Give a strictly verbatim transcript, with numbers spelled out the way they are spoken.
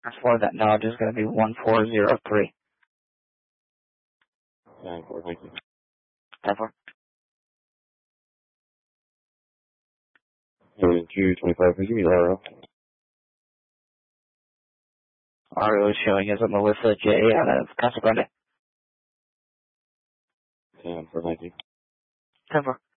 For that nod is going to be one four zero three. ten four, thank you. ten four. two twenty-five, could you give me the R O? R O is showing as a Melissa J out of Casa Grande. ten four, thank you. ten four.